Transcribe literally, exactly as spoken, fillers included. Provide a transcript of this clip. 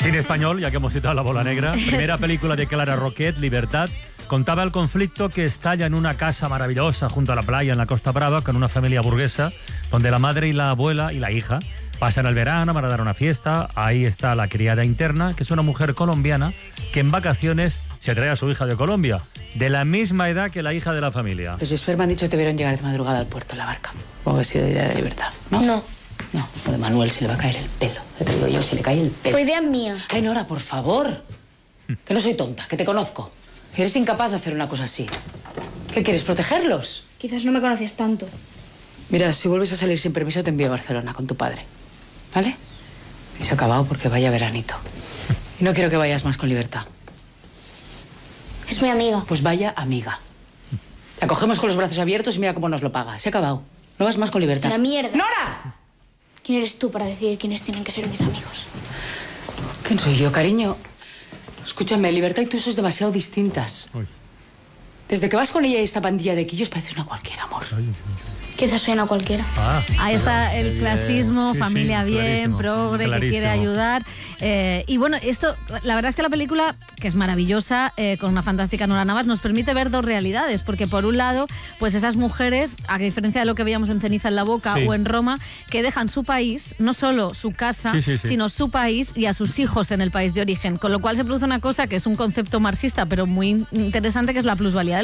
Cine español, ya que hemos citado La Bola Negra. Primera película de Clara Roquet, Libertad. Contaba el conflicto que estalla en una casa maravillosa junto a la playa en la Costa Brava con una familia burguesa, donde la madre y la abuela y la hija pasan el verano para dar una fiesta. Ahí está la criada interna, que es una mujer colombiana que en vacaciones se trae a su hija de Colombia, de la misma edad que la hija de la familia. Los expertos me han dicho que te vieron llegar de madrugada al puerto en la barca. Supongo que ha sido idea de Libertad, ¿no? No. No, lo de Manuel se le va a caer el pelo. Ya te digo yo, se le cae el pelo. Fue idea mía. Ay, Nora, por favor. Que no soy tonta, que te conozco. Eres incapaz de hacer una cosa así. ¿Qué quieres, protegerlos? Quizás no me conoces tanto. Mira, si vuelves a salir sin permiso, te envío a Barcelona con tu padre. ¿Vale? Y se ha acabado porque vaya veranito. Y no quiero que vayas más con Libertad. Es mi amiga. Pues vaya amiga. La cogemos con los brazos abiertos y mira cómo nos lo paga. Se ha acabado. No vas más con Libertad. ¡La mierda! ¡Nora! ¿Quién eres tú para decidir quiénes tienen que ser mis amigos? ¿Quién soy yo, cariño? Escúchame, Libertad y tú sois demasiado distintas. Uy. Desde que vas con ella y esta pandilla de quillos pareces una cualquiera, amor. Quizás soy una cualquiera. Ah, Ahí está el bien. clasismo, Sí, sí, familia bien, clarísimo, progre, que clarísimo. quiere ayudar. Eh, y bueno, esto, la verdad es que la película, que es maravillosa, eh, con una fantástica Nora Navas, nos permite ver dos realidades, porque por un lado, pues esas mujeres, a diferencia de lo que veíamos en Ceniza en la Boca Sí. o en Roma, que dejan su país, no solo su casa, Sí, sí, sí. sino su país y a sus hijos en el país de origen. Con lo cual se produce una cosa que es un concepto marxista, pero muy interesante, que es la plusvalía del